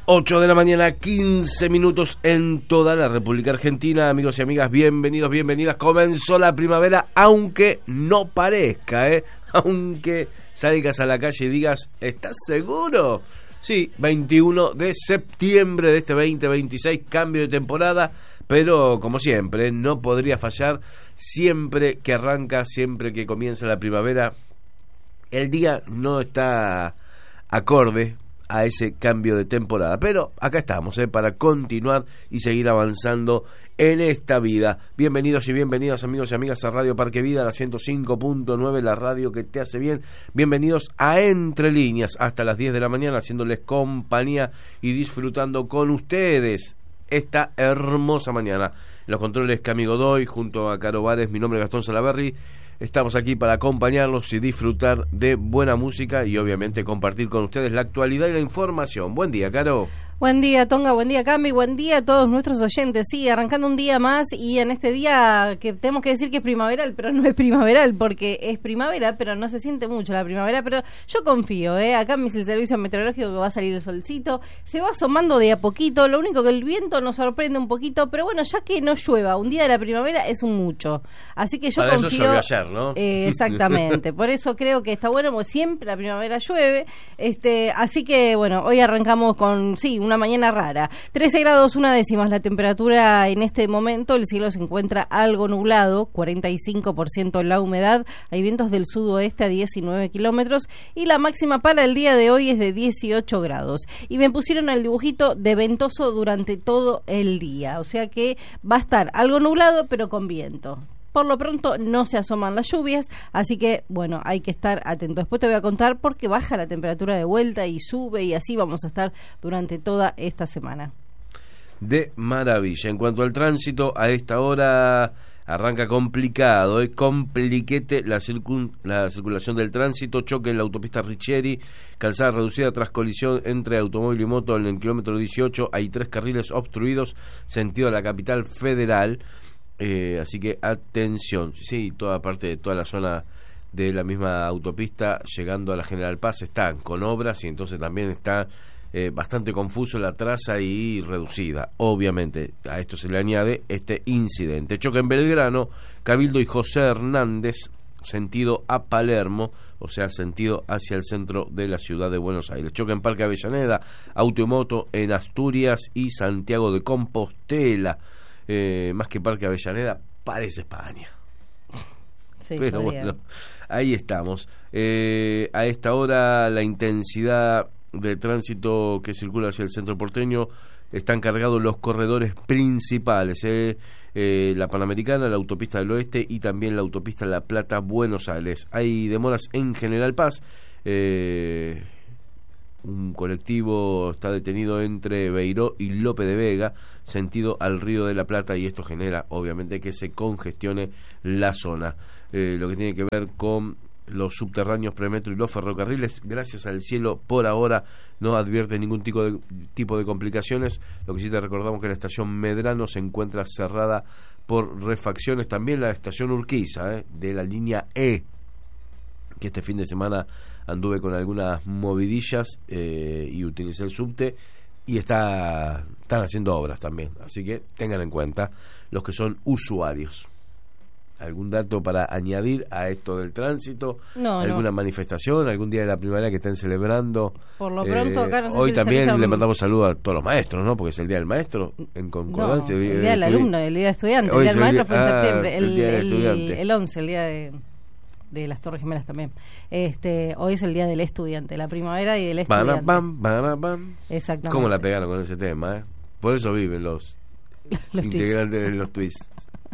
8 de la mañana, 15 minutos en toda la República Argentina. Amigos y amigas, bienvenidos, bienvenidas. Comenzó la primavera, aunque no parezca, aunque salgas a la calle y digas, ¿estás seguro? Sí, 21 de septiembre de este 2026, cambio de temporada, pero como siempre, no podría fallar. Siempre que arranca, siempre que comienza la primavera, el día no está acorde a ese cambio de temporada, pero acá estamos para continuar y seguir avanzando en esta vida. Bienvenidos y bienvenidas, amigos y amigas, a Radio Parque Vida, la 105.9, la radio que te hace bien. Bienvenidos a Entre Líneas, hasta las 10 de la mañana, haciéndoles compañía y disfrutando con ustedes esta hermosa mañana. En los controles, Cami Godoy, junto a Caro Vares, mi nombre es Gastón Salaverry. Estamos aquí para acompañarlos y disfrutar de buena música y obviamente compartir con ustedes la actualidad y la información. Buen día, Caro. Buen día, Tonga, buen día, Cami, buen día a todos nuestros oyentes. Sí, arrancando un día más y en este día que tenemos que decir que es primaveral, pero no es primaveral porque es primavera, pero no se siente mucho la primavera, pero yo confío, acá me dice el servicio meteorológico que va a salir el solcito, se va asomando de a poquito, lo único que el viento nos sorprende un poquito, pero bueno, ya que no llueva, un día de la primavera es un mucho, así que yo para confío. Eso llovió ayer, ¿no? Exactamente, por eso creo que está bueno, porque siempre la primavera llueve, así que bueno, hoy arrancamos con, sí, una mañana rara. 13 grados 1 décimas la temperatura en este momento, el cielo se encuentra algo nublado, 45% la humedad, hay vientos del sudoeste a 19 kilómetros y la máxima para el día de hoy es de 18 grados. Y me pusieron el dibujito de ventoso durante todo el día, o sea que va a estar algo nublado pero con viento. Por lo pronto no se asoman las lluvias, así que, bueno, hay que estar atentos. Después te voy a contar por qué baja la temperatura de vuelta y sube, y así vamos a estar durante toda esta semana. De maravilla. En cuanto al tránsito, a esta hora arranca complicado, compliquete la circulación del tránsito, choque en la autopista Riccieri, calzada reducida tras colisión entre automóvil y moto en el kilómetro 18, hay 3 carriles obstruidos, sentido a la capital federal. Así que atención, sí, toda parte de toda la zona de la misma autopista llegando a la General Paz están con obras y entonces también está bastante confuso la traza y reducida. Obviamente a esto se le añade este incidente. Choque en Belgrano, Cabildo y José Hernández, sentido a Palermo, o sea, sentido hacia el centro de la ciudad de Buenos Aires. Choque en Parque Avellaneda, auto y moto en Asturias y Santiago de Compostela. Más que Parque Avellaneda, parece España. Sí, pero podría. Bueno, ahí estamos. A esta hora la intensidad del tránsito que circula hacia el centro porteño están cargados los corredores principales, la Panamericana, la autopista del Oeste y también la autopista La Plata-Buenos Aires. Hay demoras en General Paz. Un colectivo está detenido entre Beiró y Lope de Vega, sentido al Río de la Plata, y esto genera obviamente que se congestione la zona. Lo que tiene que ver con los subterráneos, premetro y los ferrocarriles, gracias al cielo por ahora no advierte ningún tipo de complicaciones. Lo que sí te recordamos que la estación Medrano se encuentra cerrada por refacciones, también la estación Urquiza de la línea E, que este fin de semana anduve con algunas movidillas y utilicé el subte y están haciendo obras también, así que tengan en cuenta los que son usuarios. ¿Algún dato para añadir a esto del tránsito? No, ¿Alguna manifestación? ¿Algún día de la primavera que estén celebrando? Por lo pronto acá no sé hoy si también le mandamos saludos a todos los maestros, ¿no? Porque es el día del maestro en concordancia. No, el día del alumno, el día del estudiante. El día del maestro fue en septiembre. El día del estudiante. El 11, el día de las Torres Gemelas también. Hoy es el día del estudiante, la primavera y del estudiante. Exactamente. ¿Cómo la pegaron con ese tema? Por eso viven los integrantes de los twists.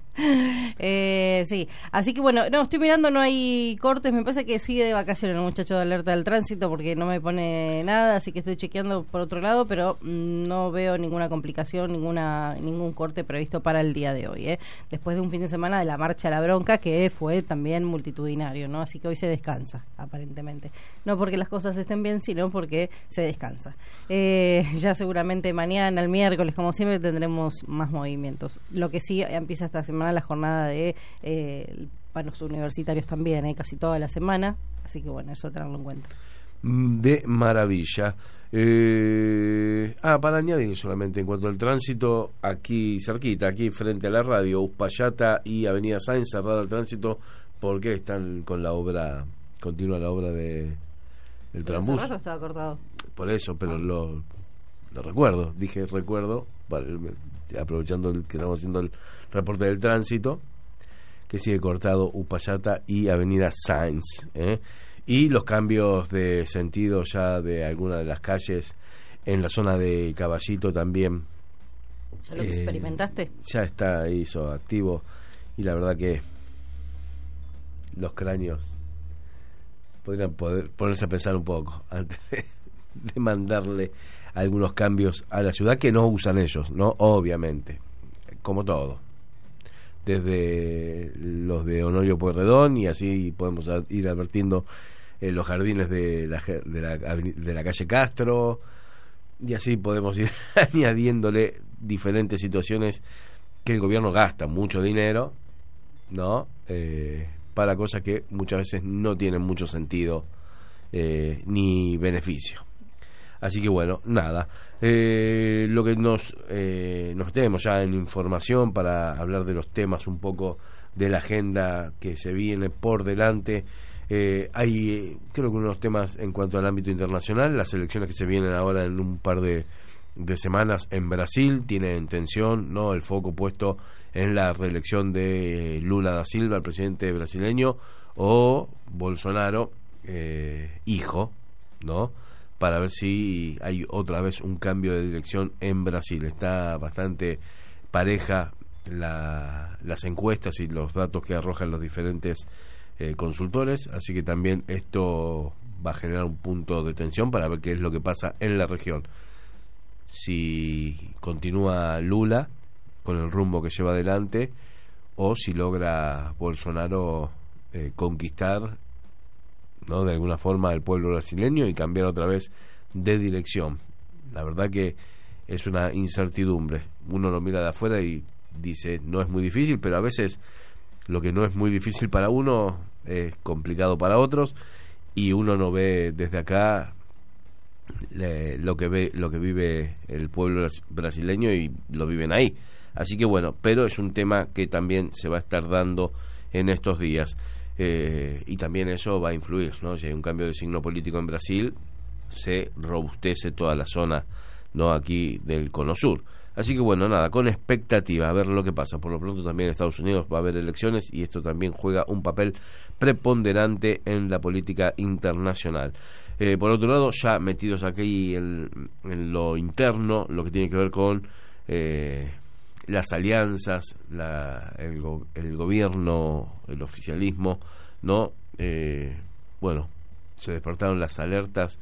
Sí, así que bueno, no, estoy mirando, no hay cortes, me parece que sigue de vacaciones el muchacho de alerta del tránsito porque no me pone nada, así que estoy chequeando por otro lado, pero no veo ninguna complicación, ningún corte previsto para el día de hoy, después de un fin de semana de la marcha a la bronca que fue también multitudinario, ¿no? Así que hoy se descansa, aparentemente, no porque las cosas estén bien, sino porque se descansa. Ya seguramente mañana, el miércoles, como siempre, tendremos más movimientos. Lo que sí empieza esta semana la jornada de para los universitarios también, casi toda la semana, así que bueno, eso tenerlo en cuenta. De maravilla. Para añadir solamente en cuanto al tránsito, aquí cerquita, aquí frente a la radio, Uspallata y Avenida Sáenz, cerrado el tránsito porque están con la obra, continúa la obra del Trambús. Hace rato estaba cortado. Por eso, pero lo recuerdo, recuerdo, aprovechando que estamos haciendo el reporte del tránsito, que sigue cortado Uspallata y Avenida Sáenz, y los cambios de sentido ya de algunas de las calles en la zona de Caballito también. ¿Ya lo experimentaste? Ya está eso activo, y la verdad que los cráneos podrían ponerse a pensar un poco antes de mandarle algunos cambios a la ciudad que no usan ellos, ¿no? Obviamente, como todo, desde los de Honorio Pueyrredón, y así podemos ir advirtiendo los jardines de la calle Castro, y así podemos ir añadiéndole diferentes situaciones que el gobierno gasta mucho dinero, ¿no? Para cosas que muchas veces no tienen mucho sentido ni beneficio. Así que bueno, nada, lo que nos metemos ya en información para hablar de los temas un poco de la agenda que se viene por delante. Hay creo que unos temas en cuanto al ámbito internacional, las elecciones que se vienen ahora en un par de semanas en Brasil tienen tensión, ¿no? El foco puesto en la reelección de Lula da Silva, el presidente brasileño, o Bolsonaro, hijo, ¿no? Para ver si hay otra vez un cambio de dirección en Brasil. Está bastante pareja las encuestas y los datos que arrojan los diferentes consultores, así que también esto va a generar un punto de tensión para ver qué es lo que pasa en la región. Si continúa Lula con el rumbo que lleva adelante, o si logra Bolsonaro conquistar, ¿no?, de alguna forma al pueblo brasileño y cambiar otra vez de dirección. La verdad que es una incertidumbre. Uno lo mira de afuera y dice, no es muy difícil, pero a veces lo que no es muy difícil para uno es complicado para otros, y uno no ve desde acá lo que vive el pueblo brasileño, y lo viven ahí. Así que bueno, pero es un tema que también se va a estar dando en estos días. Y también eso va a influir, ¿no? Si hay un cambio de signo político en Brasil, se robustece toda la zona, ¿no?, aquí del Cono Sur. Así que bueno, nada, con expectativa a ver lo que pasa. Por lo pronto también en Estados Unidos va a haber elecciones, y esto también juega un papel preponderante en la política internacional. Por otro lado, ya metidos aquí en lo interno, lo que tiene que ver con las alianzas, el gobierno, el oficialismo, ¿no? Bueno, se despertaron las alertas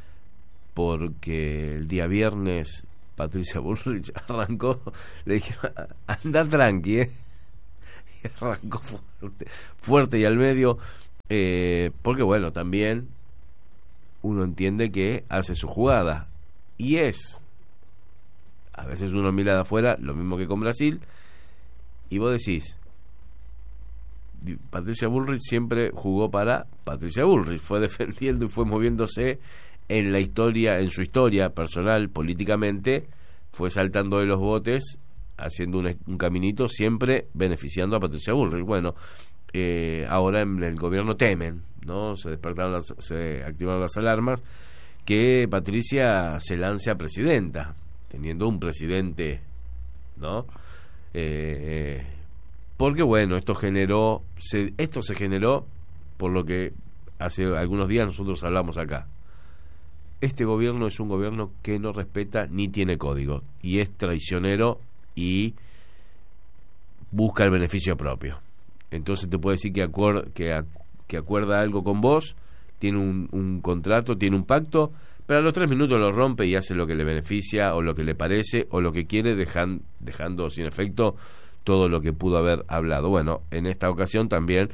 porque el día viernes Patricia Bullrich arrancó, le dije, anda tranqui, y arrancó fuerte y al medio, porque bueno, también uno entiende que hace su jugada, y a veces uno mira de afuera, lo mismo que con Brasil, y vos decís, Patricia Bullrich siempre jugó para Patricia Bullrich, fue defendiendo y fue moviéndose en la historia, en su historia personal, políticamente, fue saltando de los botes, haciendo un caminito, siempre beneficiando a Patricia Bullrich. Bueno, ahora en el gobierno temen, ¿no? Se activaron las alarmas, que Patricia se lance a presidenta, teniendo un presidente, ¿no? Porque bueno, esto se generó por lo que hace algunos días nosotros hablamos acá. Este gobierno es un gobierno que no respeta ni tiene código, y es traicionero y busca el beneficio propio. Entonces te puede decir que acuerda algo con vos, tiene un contrato, tiene un pacto, pero a los 3 minutos lo rompe y hace lo que le beneficia o lo que le parece o lo que quiere, dejando sin efecto todo lo que pudo haber hablado. Bueno, en esta ocasión también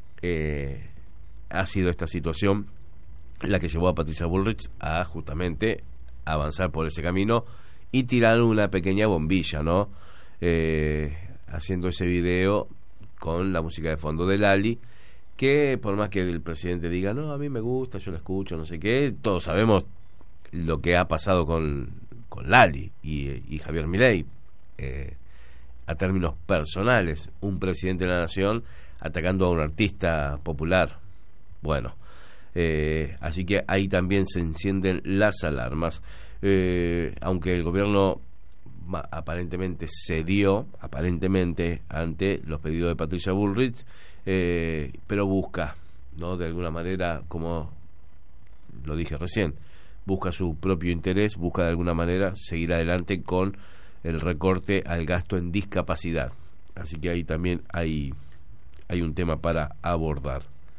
ha sido esta situación la que llevó a Patricia Bullrich a justamente avanzar por ese camino y tirar una pequeña bombilla, ¿no? Haciendo ese video con la música de fondo de Lali, que por más que el presidente diga, no, a mí me gusta, yo la escucho, no sé qué, todos sabemos lo que ha pasado con Lali y Javier Milei, a términos personales, un presidente de la nación atacando a un artista popular. Bueno, así que ahí también se encienden las alarmas, aunque el gobierno aparentemente cedió ante los pedidos de Patricia Bullrich, pero busca, ¿no?, de alguna manera, como lo dije recién, busca su propio interés, busca de alguna manera seguir adelante con el recorte al gasto en discapacidad. Así que ahí también hay un tema para abordar.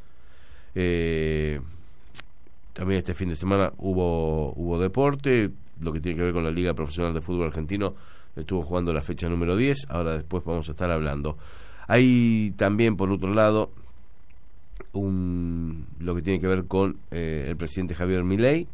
También este fin de semana hubo deporte, lo que tiene que ver con la Liga Profesional de Fútbol Argentino. Estuvo jugando la fecha número 10, ahora después vamos a estar hablando. Hay también, por otro lado, lo que tiene que ver con el presidente Javier Milei,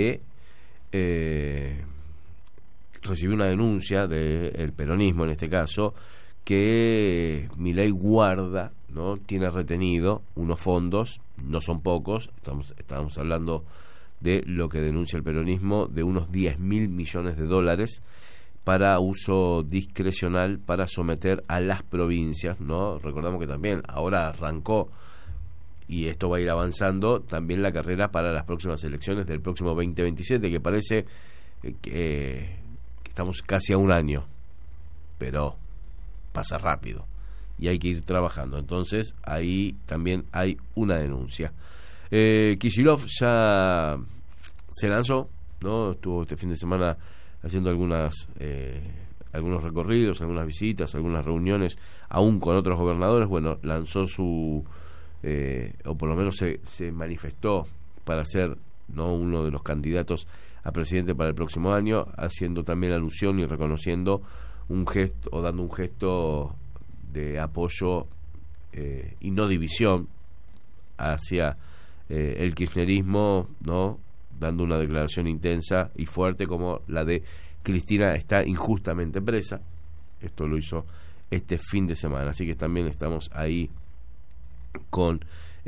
recibió una denuncia del peronismo, en este caso, que Milei guarda, ¿no?, tiene retenido unos fondos, no son pocos, estamos hablando de lo que denuncia el peronismo, de unos 10.000 millones de dólares para uso discrecional para someter a las provincias, ¿no? Recordamos que también ahora arrancó, y esto va a ir avanzando, también la carrera para las próximas elecciones del próximo 2027, que parece que estamos casi a un año, pero pasa rápido y hay que ir trabajando. Entonces ahí también hay una denuncia. Kicillof ya se lanzó, ¿no? Estuvo este fin de semana haciendo algunos recorridos, algunas visitas, algunas reuniones, aún con otros gobernadores. Bueno, lanzó o por lo menos se manifestó para ser, ¿no?, uno de los candidatos a presidente para el próximo año, haciendo también alusión y reconociendo un gesto, o dando un gesto de apoyo y no división hacia el kirchnerismo, ¿no?, dando una declaración intensa y fuerte como la de Cristina está injustamente presa. Esto lo hizo este fin de semana, así que también estamos ahí con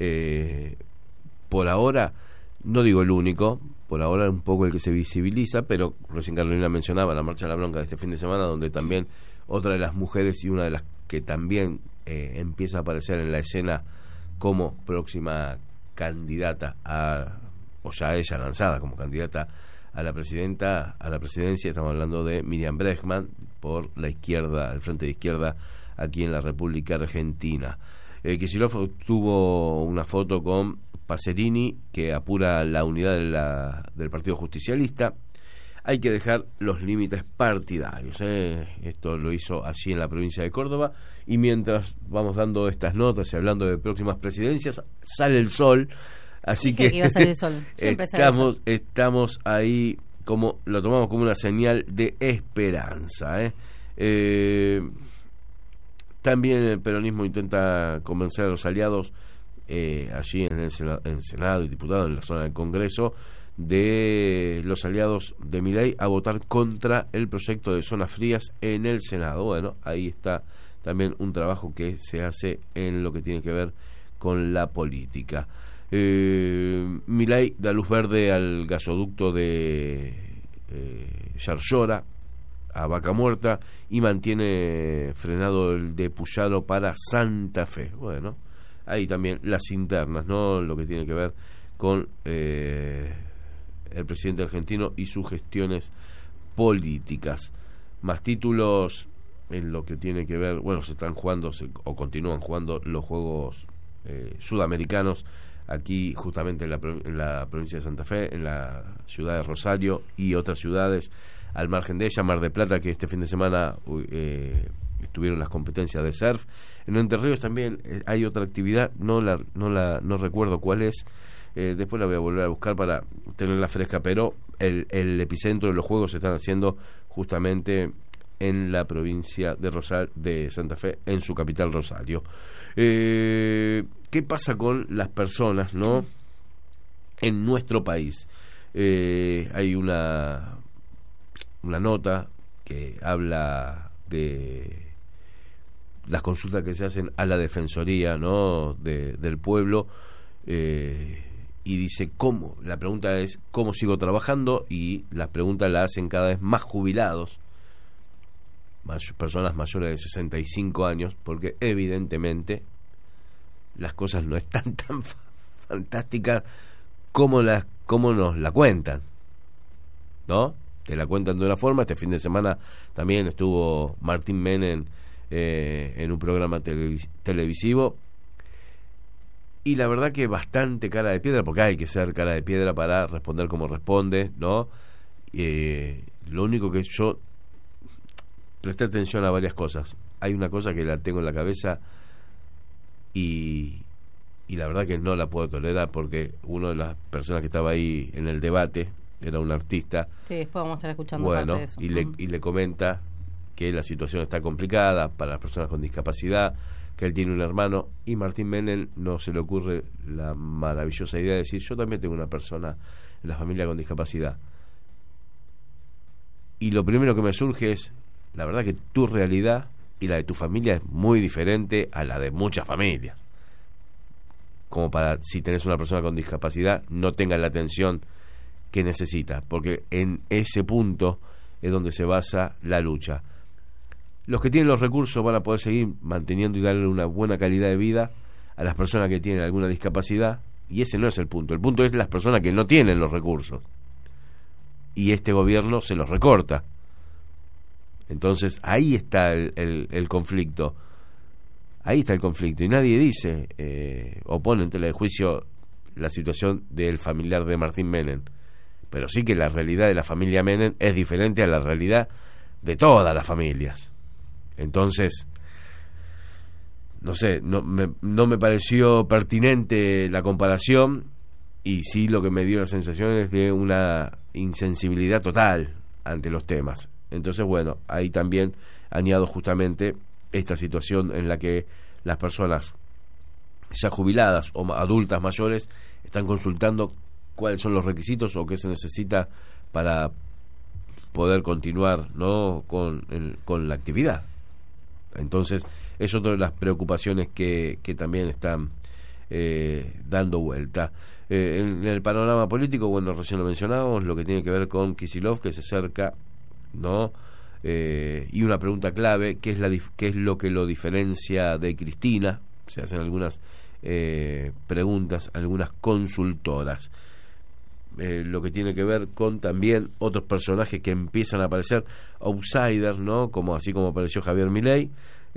por ahora, no digo el único, por ahora un poco el que se visibiliza, pero recién Carolina mencionaba la Marcha de la Bronca de este fin de semana, donde también otra de las mujeres y una de las que también empieza a aparecer en la escena como próxima candidata o ya ella lanzada como candidata a la presidencia, estamos hablando de Miriam Bregman por la izquierda, el Frente de Izquierda aquí en la República Argentina. Kicillof tuvo una foto con Pacerini, que apura la unidad del Partido Justicialista. Hay que dejar los límites partidarios, esto lo hizo allí en la provincia de Córdoba, y mientras vamos dando estas notas y hablando de próximas presidencias, sale el sol, así que iba a salir el sol. estamos ahí, como lo tomamos como una señal de esperanza. También el peronismo intenta convencer a los aliados allí en el Senado y diputados, en la zona del Congreso, de los aliados de Milei a votar contra el proyecto de zonas frías en el Senado. Bueno, ahí está también un trabajo que se hace en lo que tiene que ver con la política. Milei da luz verde al gasoducto de Yarlora a Vaca Muerta y mantiene frenado el de Puyaro para Santa Fe. Bueno, ahí también las internas, ¿no?, lo que tiene que ver con el presidente argentino y sus gestiones políticas. Más títulos en lo que tiene que ver, bueno, se están jugando o continúan jugando los Juegos Sudamericanos aquí justamente en la provincia de Santa Fe, en la ciudad de Rosario y otras ciudades al margen de ella. Mar del Plata, que este fin de semana estuvieron las competencias de surf. En Entre Ríos también hay otra actividad, no recuerdo cuál es, después la voy a volver a buscar para tenerla fresca, pero el epicentro de los juegos se están haciendo justamente en la provincia de Santa Fe, en su capital Rosario. ¿Qué pasa con las personas, no?, en nuestro país? Hay una nota que habla de las consultas que se hacen a la Defensoría, ¿no?, del pueblo, y dice, ¿cómo? La pregunta es, ¿cómo sigo trabajando? Y las preguntas la hacen cada vez más jubilados, personas mayores de 65 años, porque evidentemente las cosas no están tan fantásticas como nos la cuentan, ¿no? Te la cuentan de una forma. Este fin de semana también estuvo Martín Menem en un programa televisivo, y la verdad que bastante cara de piedra, porque hay que ser cara de piedra para responder como responde, ¿no? Lo único que yo presté atención a varias cosas. Hay una cosa que la tengo en la cabeza y la verdad que no la puedo tolerar, porque una de las personas que estaba ahí en el debate era un artista. Sí, después vamos a estar escuchando bueno, parte de eso. Y le comenta que la situación está complicada para las personas con discapacidad, que él tiene un hermano, y Martín Menem no se le ocurre la maravillosa idea de decir, yo también tengo una persona en la familia con discapacidad. Y lo primero que me surge es, la verdad que tu realidad y la de tu familia es muy diferente a la de muchas familias, como para, si tenés una persona con discapacidad, no tenga la atención que necesita, porque en ese punto es donde se basa la lucha. Los que tienen los recursos van a poder seguir manteniendo y darle una buena calidad de vida a las personas que tienen alguna discapacidad, y ese no es el punto. El punto es las personas que no tienen los recursos, y este gobierno se los recorta. Entonces ahí está el conflicto. Ahí está el conflicto, y nadie dice o pone en tela de juicio la situación del familiar de Martín Menem, pero sí que la realidad de la familia Menem es diferente a la realidad de todas las familias. Entonces, no sé, no me pareció pertinente la comparación, y sí lo que me dio la sensación es de una insensibilidad total ante los temas. Entonces, bueno, ahí también añado justamente esta situación en la que las personas ya jubiladas o adultas mayores están consultando cuáles son los requisitos o qué se necesita para poder continuar, ¿no?, con la actividad. Entonces es otra de las preocupaciones que también están dando vuelta. En el panorama político, bueno, recién lo mencionábamos, lo que tiene que ver con Kicillof, que se acerca, ¿no? Y una pregunta clave, ¿qué es lo que lo diferencia de Cristina? Se hacen algunas preguntas, algunas consultoras. Lo que tiene que ver con también otros personajes que empiezan a aparecer outsiders, ¿no? Así como apareció Javier Milei,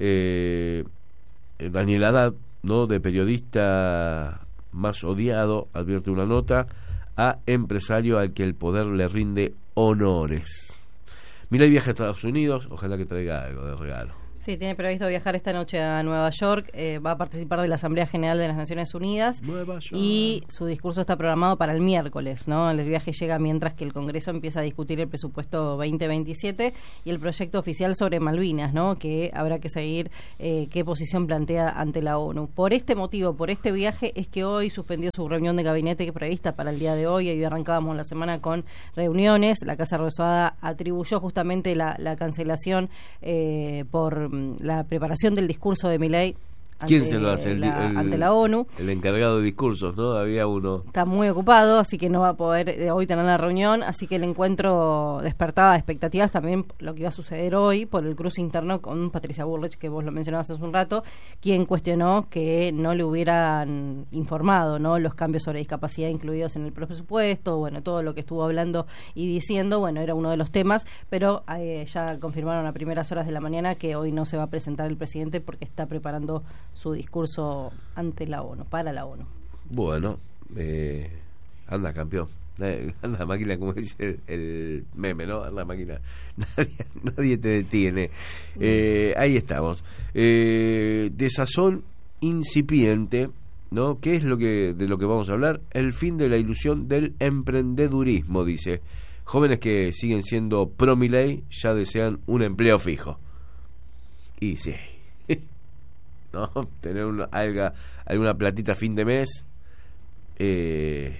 Daniel Haddad, ¿no?, de periodista más odiado, advierte una nota, a empresario al que el poder le rinde honores. Milei viaja a Estados Unidos, ojalá que traiga algo de regalo. Sí, tiene previsto viajar esta noche a Nueva York, va a participar de la Asamblea General de las Naciones Unidas, y su discurso está programado para el miércoles, ¿no? El viaje llega mientras que el Congreso empieza a discutir el presupuesto 2027 y el proyecto oficial sobre Malvinas, ¿no?, que habrá que seguir qué posición plantea ante la ONU. Por este motivo, por este viaje, es que hoy suspendió su reunión de gabinete que prevista para el día de hoy. Hoy arrancábamos la semana con reuniones. La Casa Rosada atribuyó justamente la cancelación por la preparación del discurso de Milei ¿Quién se lo hace? Ante la ONU. El encargado de discursos, ¿no? Había uno. Está muy ocupado, así que no va a poder hoy tener la reunión, así que el encuentro despertaba expectativas también lo que iba a suceder hoy por el cruce interno con Patricia Bullrich, que vos lo mencionabas hace un rato, quien cuestionó que no le hubieran informado, ¿no?, los cambios sobre discapacidad incluidos en el presupuesto. Bueno, todo lo que estuvo hablando y diciendo, bueno, era uno de los temas, pero ya confirmaron a primeras horas de la mañana que hoy no se va a presentar el presidente porque está preparando su discurso ante la ONU, para la ONU. Bueno, anda, campeón. Anda, máquina, como dice el meme, ¿no? Anda, máquina. Nadie te detiene. Ahí estamos. Desazón incipiente, ¿no? ¿Qué es de lo que vamos a hablar? El fin de la ilusión del emprendedurismo, dice. Jóvenes que siguen siendo pro Milei ya desean un empleo fijo. Y sí, ¿no? Tener alguna platita a fin de mes, es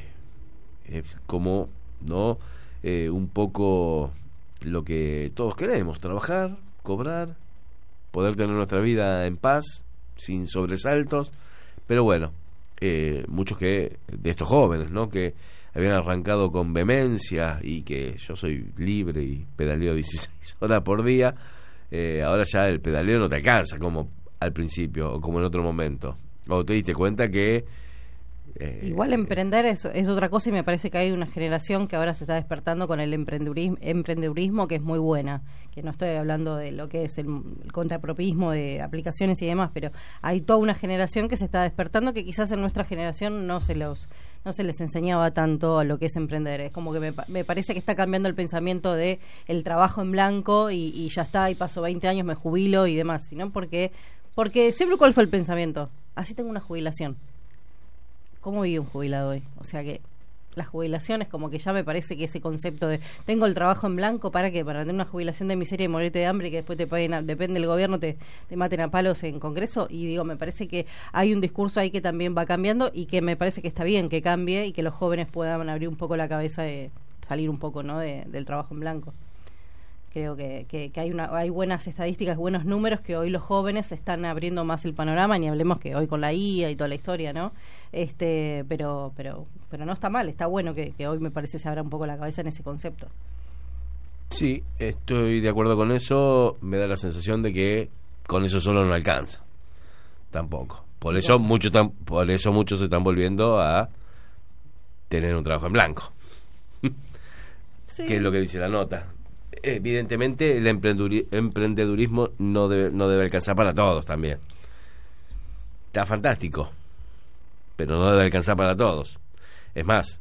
como, ¿no? Un poco lo que todos queremos: trabajar, cobrar, poder tener nuestra vida en paz, sin sobresaltos. Pero bueno, muchos de estos jóvenes, ¿no? Que habían arrancado con vehemencia y que yo soy libre y pedaleo 16 horas por día, ahora ya el pedaleo no te alcanza como al principio o como en otro momento. O te diste cuenta que igual emprender es otra cosa, y me parece que hay una generación que ahora se está despertando con el emprendedurismo, que es muy buena, que no estoy hablando de lo que es el contrapropismo de aplicaciones y demás, pero hay toda una generación que se está despertando, que quizás en nuestra generación no se les enseñaba tanto a lo que es emprender. Es como que me parece que está cambiando el pensamiento de el trabajo en blanco y ya está, y paso 20 años, me jubilo y demás, sino porque siempre, ¿cuál fue el pensamiento? Así tengo una jubilación. ¿Cómo vive un jubilado hoy? O sea que la jubilación es como que ya me parece que ese concepto de tengo el trabajo en blanco, ¿para qué? Para tener una jubilación de miseria y morirte de hambre y que después te paguen, depende del gobierno, te maten a palos en Congreso. Y digo, me parece que hay un discurso ahí que también va cambiando, y que me parece que está bien que cambie y que los jóvenes puedan abrir un poco la cabeza de salir un poco, ¿no?, del trabajo en blanco. Creo que hay buenas estadísticas, buenos números, que hoy los jóvenes están abriendo más el panorama, ni hablemos que hoy con la IA y toda la historia, ¿no? Pero no está mal, está bueno que hoy, me parece, se abra un poco la cabeza en ese concepto. Sí, estoy de acuerdo con eso. Me da la sensación de que con eso solo no alcanza, tampoco. Por eso muchos se están volviendo a tener un trabajo en blanco. Sí. Que es lo que dice la nota. Evidentemente el emprendedurismo no debe alcanzar para todos también. Está fantástico, pero no debe alcanzar para todos. Es más,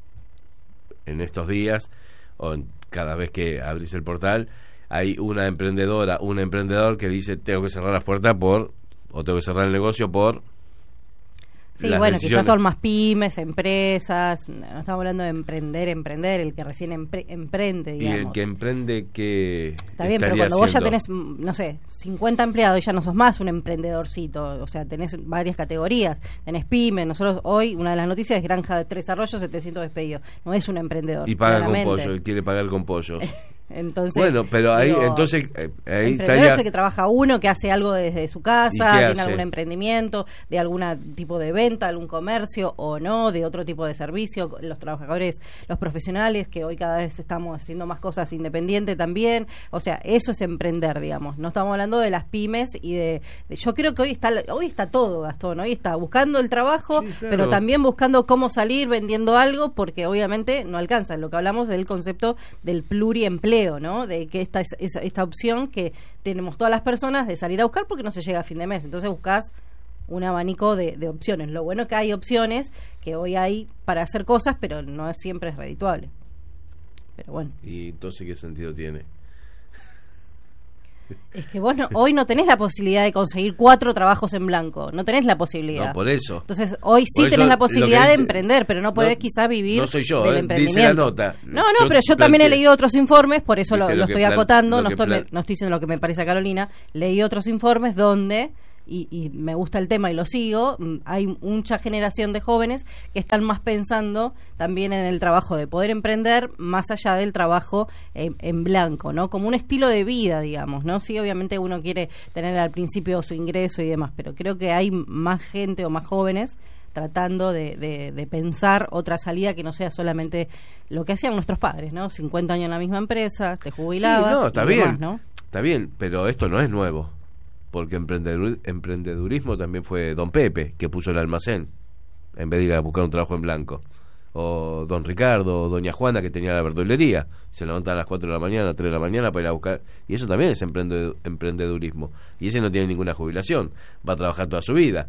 en estos días, o cada vez que abrís el portal, hay una emprendedora, un emprendedor que dice: tengo que cerrar las puertas o tengo que cerrar el negocio por... Sí, bueno, quizás son más pymes, empresas. No estamos hablando de emprender, el que recién emprende, digamos. Y el que emprende, que está bien, pero cuando vos ya tenés, no sé, 50 empleados, ya no sos más un emprendedorcito. O sea, tenés varias categorías. Tenés pyme. Nosotros hoy, una de las noticias es Granja de Tres Arroyos, 700 despedidos. No es un emprendedor. Y paga con pollo, él quiere pagar con pollo. Entonces, bueno, pero ahí, entonces ahí está ya... es el que trabaja uno, que hace algo desde su casa, tiene algún emprendimiento, de algún tipo de venta, algún comercio o no, de otro tipo de servicio. Los trabajadores, los profesionales, que hoy cada vez estamos haciendo más cosas independientes también. O sea, eso es emprender, digamos. No estamos hablando de las pymes y de yo creo que hoy está todo, Gastón. Hoy está buscando el trabajo, sí, claro, pero también buscando cómo salir vendiendo algo, porque obviamente no alcanza. Lo que hablamos del concepto del pluriempleo, ¿no? De que esta opción que tenemos todas las personas de salir a buscar porque no se llega a fin de mes. Entonces buscas un abanico de opciones. Lo bueno es que hay opciones, que hoy hay para hacer cosas, pero no siempre es redituable. Pero bueno. ¿Y entonces qué sentido tiene? Es que vos hoy no tenés la posibilidad de conseguir 4 trabajos en blanco. No tenés la posibilidad. No, por eso. Entonces, hoy sí tenés la posibilidad de emprender, pero no podés quizás vivir no soy yo, del emprendimiento. Dice la nota. Pero yo también he leído otros informes, por eso lo estoy acotando. No estoy diciendo lo que me parece a Carolina. Leí otros informes donde... Y me gusta el tema y lo sigo, hay mucha generación de jóvenes que están más pensando también en el trabajo de poder emprender más allá del trabajo en blanco, ¿no? Como un estilo de vida, digamos, ¿no? Sí, obviamente uno quiere tener al principio su ingreso y demás, pero creo que hay más gente o más jóvenes tratando de pensar otra salida que no sea solamente lo que hacían nuestros padres, ¿no? 50 años en la misma empresa, te jubilabas. Sí, no, está bien, demás, ¿no? Está bien, pero esto no es nuevo. Porque emprendedurismo también fue Don Pepe, que puso el almacén en vez de ir a buscar un trabajo en blanco, o Don Ricardo o Doña Juana, que tenía la verdulería, se levanta a las 4 de la mañana, 3 de la mañana para ir a buscar, y eso también es emprendedurismo, y ese no tiene ninguna jubilación, va a trabajar toda su vida.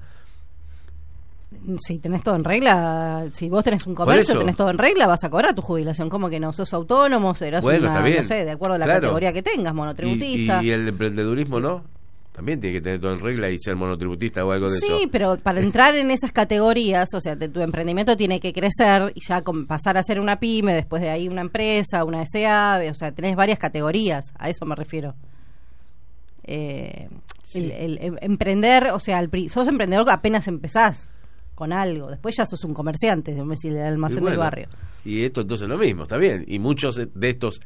Si tenés todo en regla, si vos tenés un comercio, tenés todo en regla, vas a cobrar tu jubilación. ¿Cómo que no? ¿Sos autónomo? ¿Serás no sé, de acuerdo a la categoría que tengas, monotributista? ¿Y el emprendedurismo no? También tiene que tener todo en regla y ser monotributista o algo de eso. Sí, pero para entrar en esas categorías, o sea, tu emprendimiento tiene que crecer y ya pasar a ser una pyme, después de ahí una empresa, una SA, o sea, tenés varias categorías, a eso me refiero. Sí. El emprender, o sea, sos emprendedor apenas empezás con algo, después ya sos un comerciante, el almacén del barrio. Y esto entonces es lo mismo, está bien. Y muchos de estos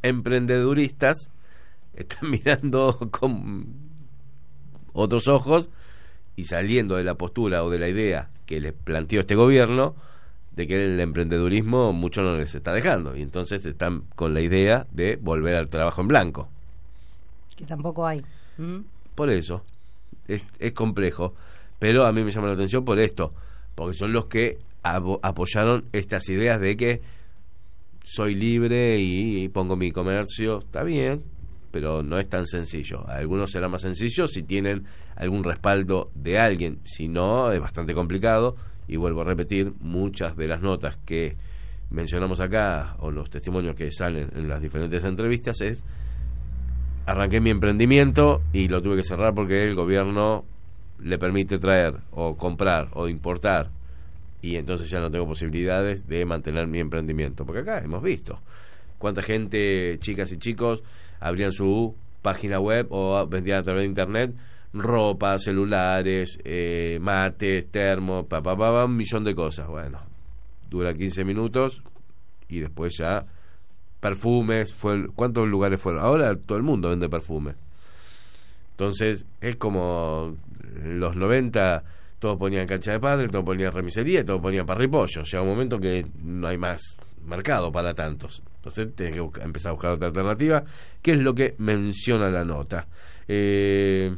emprendeduristas están mirando con otros ojos y saliendo de la postura o de la idea que les planteó este gobierno de que el emprendedurismo mucho no les está dejando, y entonces están con la idea de volver al trabajo en blanco, que tampoco hay. Por eso es complejo, pero a mí me llama la atención por esto, porque son los que apoyaron estas ideas de que soy libre y pongo mi comercio. Está bien, pero no es tan sencillo. A algunos será más sencillo si tienen algún respaldo de alguien, si no es bastante complicado. Y vuelvo a repetir, muchas de las notas que mencionamos acá o los testimonios que salen en las diferentes entrevistas es: arranqué mi emprendimiento y lo tuve que cerrar porque el gobierno le permite traer o comprar o importar, y entonces ya no tengo posibilidades de mantener mi emprendimiento. Porque acá hemos visto cuánta gente, chicas y chicos, abrían su página web o vendían a través de internet ropa, celulares, mates, termos, un millón de cosas. Bueno, dura 15 minutos y después ya perfumes. ¿Cuántos lugares fueron? Ahora todo el mundo vende perfume. Entonces es como en los 90 todos ponían cancha de pádel, todos ponían remisería, todos ponían parripollo. Llega un momento que no hay más mercado para tantos, entonces tienes que empezar a buscar otra alternativa, que es lo que menciona la nota. El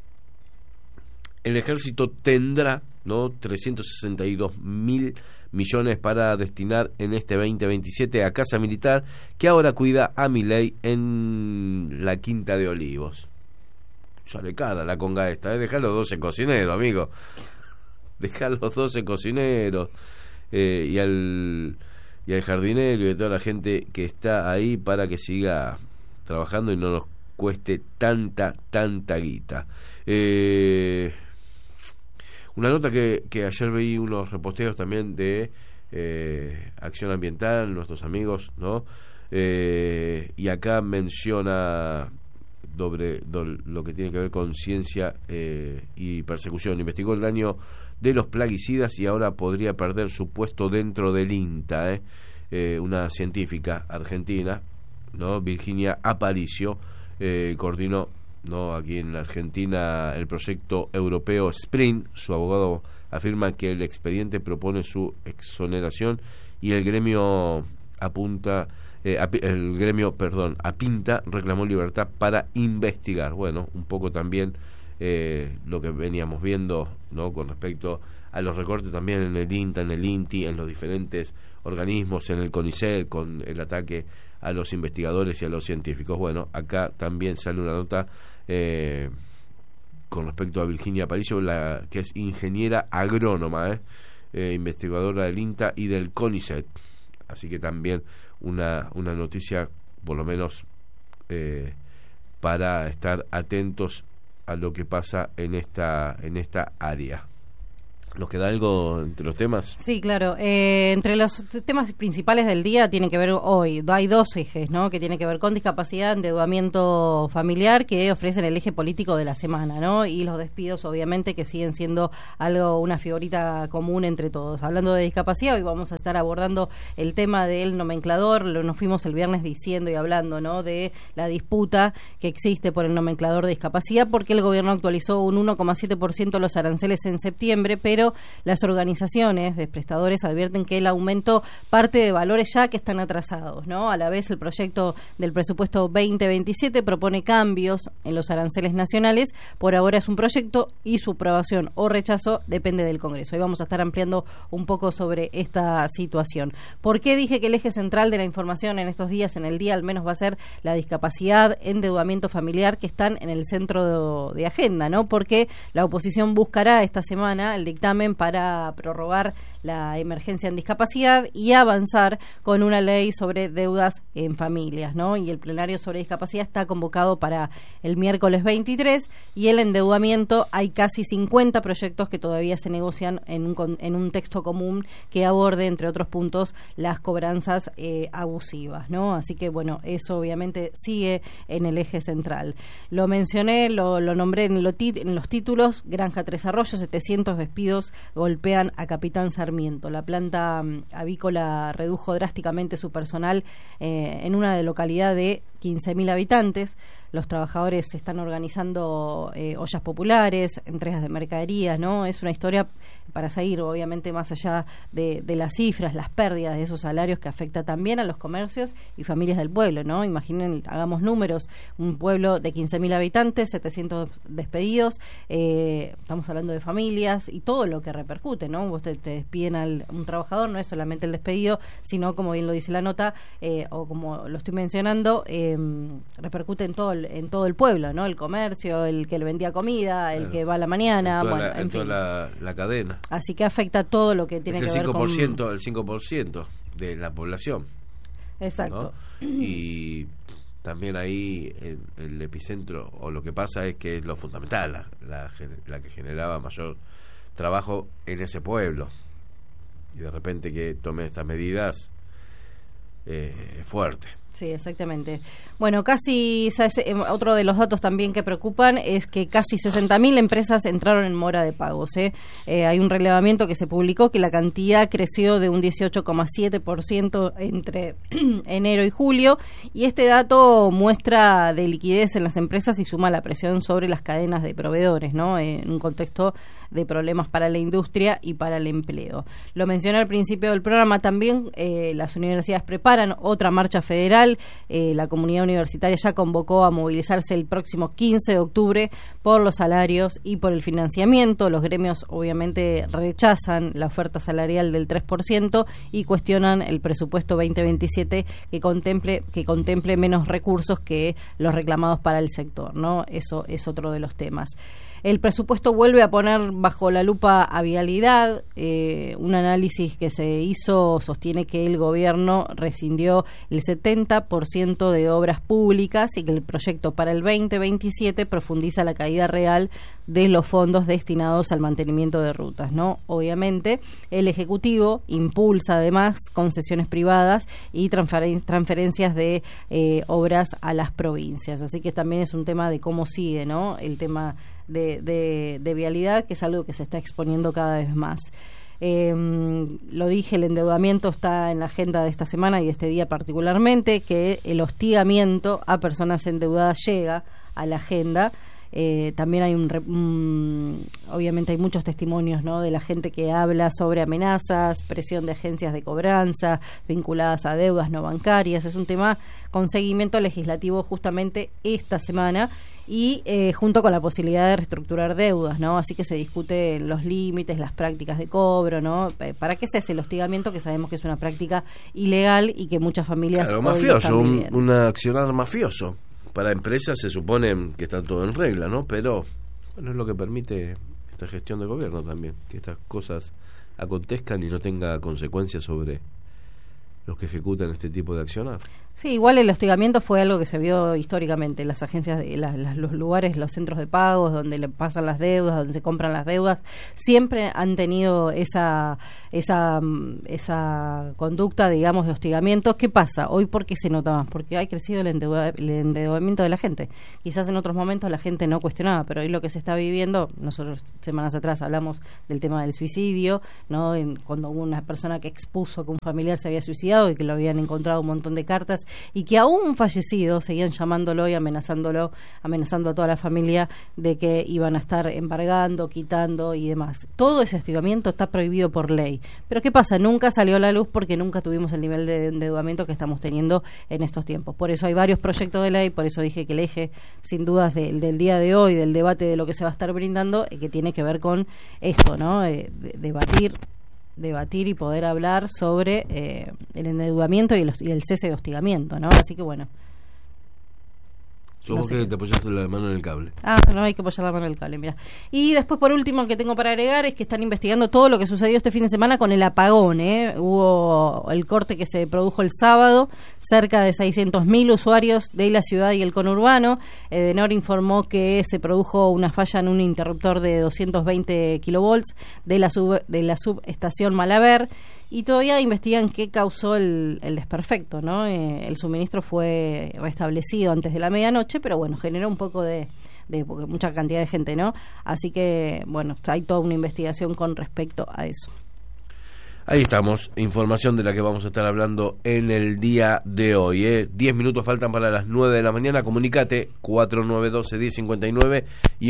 ejército tendrá, ¿no?, 362.000 millones para destinar en este 2027 a Casa Militar, que ahora cuida a Milei en la Quinta de Olivos. Sale cara la conga esta, dejar los 12 cocineros, amigo. Dejar los 12 cocineros y al jardinero y a toda la gente que está ahí para que siga trabajando y no nos cueste tanta guita. Una nota que ayer veí unos reposteos también de Acción Ambiental, nuestros amigos, ¿no? Y acá menciona sobre lo que tiene que ver con ciencia y persecución. Investigó el daño de los plaguicidas y ahora podría perder su puesto dentro del INTA. Una científica argentina, ¿no?, Virginia Aparicio, coordinó, ¿no?, aquí en la Argentina el proyecto europeo SPRINT. Su abogado afirma que el expediente propone su exoneración y el gremio apinta reclamó libertad para investigar. Bueno, un poco también lo que veníamos viendo, ¿no?, con respecto a los recortes también en el INTA, en el INTI, en los diferentes organismos, en el CONICET, con el ataque a los investigadores y a los científicos. Bueno, acá también sale una nota con respecto a Virginia Aparicio, que es ingeniera agrónoma, investigadora del INTA y del CONICET. Así que también una noticia, por lo menos, para estar atentos a lo que pasa en esta área. ¿Nos queda algo entre los temas? Sí, claro. Entre los temas principales del día tienen que ver hoy, hay dos ejes, ¿no?, que tienen que ver con discapacidad, endeudamiento familiar, que ofrecen el eje político de la semana, ¿no?, y los despidos, obviamente, que siguen siendo una figurita común entre todos. Hablando de discapacidad, hoy vamos a estar abordando el tema del nomenclador. Nos fuimos el viernes diciendo y hablando, ¿no?, de la disputa que existe por el nomenclador de discapacidad, porque el gobierno actualizó un 1,7% los aranceles en septiembre, pero las organizaciones de prestadores advierten que el aumento parte de valores ya que están atrasados, ¿no? A la vez, el proyecto del presupuesto 2027 propone cambios en los aranceles nacionales. Por ahora es un proyecto y su aprobación o rechazo depende del Congreso. Hoy vamos a estar ampliando un poco sobre esta situación. ¿Por qué dije que el eje central de la información en estos días, en el día al menos, va a ser la discapacidad, endeudamiento familiar, que están en el centro de agenda, ¿no? Porque la oposición buscará esta semana el dictamen para prorrogar la emergencia en discapacidad y avanzar con una ley sobre deudas en familias, ¿no? Y el plenario sobre discapacidad está convocado para el miércoles 23, y el endeudamiento hay casi 50 proyectos que todavía se negocian en un texto común que aborde, entre otros puntos, las cobranzas abusivas, ¿no? Así que, bueno, eso obviamente sigue en el eje central. Lo mencioné, lo nombré en los títulos. Granja Tres Arroyos, 700 despidos golpean a Capitán Sarmiento. La planta avícola redujo drásticamente su personal en una localidad de 15.000 habitantes. Los trabajadores se están organizando ollas populares, entregas de mercaderías, ¿no? Es una historia para seguir, obviamente, más allá de las cifras, las pérdidas de esos salarios que afecta también a los comercios y familias del pueblo, ¿no? Imaginen, hagamos números, un pueblo de 15.000 habitantes, 700 despedidos, estamos hablando de familias y todo lo que repercute, ¿no? Vos te despiden a un trabajador, no es solamente el despedido, sino, como bien lo dice la nota, o como lo estoy mencionando, repercute en todo el pueblo, ¿no? El comercio, el que le vendía comida, el que va a la mañana, en toda la cadena. Así que afecta todo lo que tiene que ver con... El 5% de la población. Exacto. ¿No? Y también ahí el epicentro, o lo que pasa es que es lo fundamental, la que generaba mayor trabajo en ese pueblo. Y de repente que tomen estas medidas es fuerte. Sí, exactamente. Bueno, casi otro de los datos también que preocupan es que casi 60.000 empresas entraron en mora de pagos. Hay un relevamiento que se publicó que la cantidad creció de un 18,7% entre enero y julio, y este dato muestra de liquidez en las empresas y suma la presión sobre las cadenas de proveedores, ¿no? En un contexto de problemas para la industria y para el empleo. Lo mencioné al principio del programa también, las universidades preparan otra marcha federal. La comunidad universitaria ya convocó a movilizarse el próximo 15 de octubre por los salarios y por el financiamiento. Los gremios obviamente rechazan la oferta salarial del 3% y cuestionan el presupuesto 2027 que contemple menos recursos que los reclamados para el sector, ¿no? Eso es otro de los temas. El presupuesto vuelve a poner bajo la lupa a vialidad. Un análisis que se hizo sostiene que el gobierno rescindió el 70% de obras públicas y que el proyecto para el 2027 profundiza la caída real de los fondos destinados al mantenimiento de rutas, ¿no? Obviamente, el Ejecutivo impulsa además concesiones privadas y transferencias de obras a las provincias. Así que también es un tema de cómo sigue, ¿no? El tema de vialidad, que es algo que se está exponiendo cada vez más. Lo dije, el endeudamiento está en la agenda de esta semana y de este día particularmente, que el hostigamiento a personas endeudadas llega a la agenda. También hay obviamente hay muchos testimonios, ¿no?, de la gente que habla sobre amenazas, presión de agencias de cobranza vinculadas a deudas no bancarias. Es un tema con seguimiento legislativo justamente esta semana y junto con la posibilidad de reestructurar deudas, ¿no? Así que se discute los límites, las prácticas de cobro, ¿no? ¿Para qué se hace el hostigamiento? Que sabemos que es una práctica ilegal y que muchas familias... Claro, mafioso, un accionar mafioso. Para empresas se supone que está todo en regla, ¿no? Pero bueno, es lo que permite esta gestión de gobierno también, que estas cosas acontezcan y no tenga consecuencias sobre los que ejecutan este tipo de accionar. Sí, igual el hostigamiento fue algo que se vio históricamente. Las agencias, los lugares, los centros de pagos donde le pasan las deudas, donde se compran las deudas, siempre han tenido esa conducta, digamos, de hostigamiento. ¿Qué pasa? Hoy, ¿por qué se nota más? Porque ha crecido el endeudamiento de la gente. Quizás en otros momentos la gente no cuestionaba, pero hoy lo que se está viviendo, nosotros semanas atrás hablamos del tema del suicidio, ¿no? Cuando hubo una persona que expuso que un familiar se había suicidado y que lo habían encontrado un montón de cartas, y que aún fallecido seguían llamándolo y amenazando a toda la familia de que iban a estar embargando, quitando y demás. Todo ese hostigamiento está prohibido por ley. Pero ¿qué pasa? Nunca salió a la luz porque nunca tuvimos el nivel de endeudamiento que estamos teniendo en estos tiempos. Por eso hay varios proyectos de ley, por eso dije que el eje, sin dudas, del día de hoy, del debate de lo que se va a estar brindando, que tiene que ver con esto, ¿no? Debatir y poder hablar sobre el endeudamiento y el cese de hostigamiento, ¿no? Así que bueno. Yo que te apoyaste la mano en el cable. No hay que apoyar la mano en el cable, mira. Y después, por último, que tengo para agregar es que están investigando todo lo que sucedió este fin de semana con el apagón, Hubo el corte que se produjo el sábado, cerca de 600.000 usuarios de la ciudad y el conurbano. Edenor informó que se produjo una falla en un interruptor de 220 kilovolts de la subestación Malaber, y todavía investigan qué causó el desperfecto, ¿no? El suministro fue restablecido antes de la medianoche, pero bueno, generó un poco de porque mucha cantidad de gente, ¿no? Así que, bueno, hay toda una investigación con respecto a eso. Ahí estamos, información de la que vamos a estar hablando en el día de hoy. 10 minutos faltan para las 9 de la mañana. Comunicate 4912-1059 y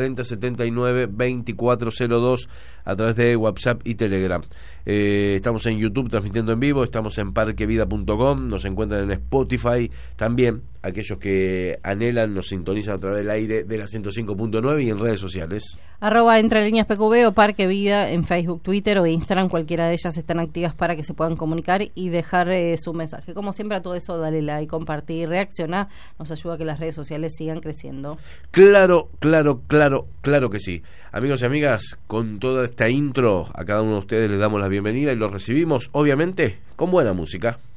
1140-79-2402 a través de WhatsApp y Telegram. Estamos en YouTube transmitiendo en vivo, estamos en parquevida.com, nos encuentran en Spotify. También aquellos que anhelan nos sintonizan a través del aire de la 105.9 y en redes sociales. @entrelineaspqb o Parque Vida en Facebook, Twitter o Instagram, cualquiera de ellas están activas para que se puedan comunicar y dejar su mensaje. Como siempre, a todo eso dale like, compartir, reaccionar, nos ayuda a que las redes sociales sigan creciendo. Claro que sí. Amigos y amigas, con toda esta intro a cada uno de ustedes les damos la bienvenida y los recibimos obviamente con buena música.